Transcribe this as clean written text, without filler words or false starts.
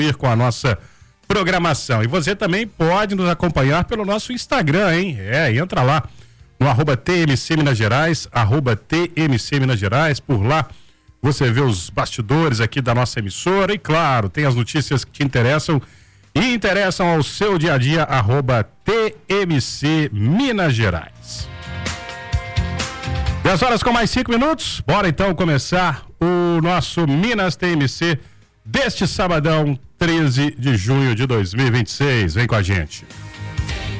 com a nossa programação. E você também pode nos acompanhar pelo nosso Instagram, hein? Entra lá no @TMC Minas Gerais, @TMC Minas Gerais, por lá você vê os bastidores aqui da nossa emissora e, claro, tem as notícias que te interessam e interessam ao seu dia a dia, @TMC Minas Gerais. 10 horas com mais 5 minutos, bora então começar o nosso Minas TMC deste sabadão, 13 de junho de 2026. Vem com a gente.